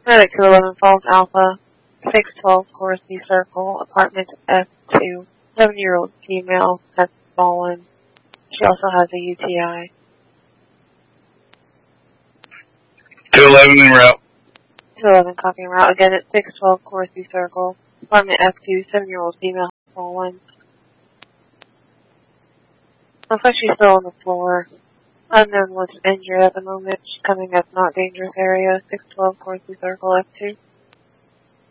Medic 211 Falls Alpha, 612 Horsey Circle, apartment F2. 7-year-old female has fallen. She also has a UTI. 211 en route. 211 copying route. Again, it's 612 Horsey Circle, apartment F2. 7-year-old female has fallen. Looks like she's still on the floor. Unknown was injured at the moment. She's coming up not dangerous area. 612 Horsey Circle F2.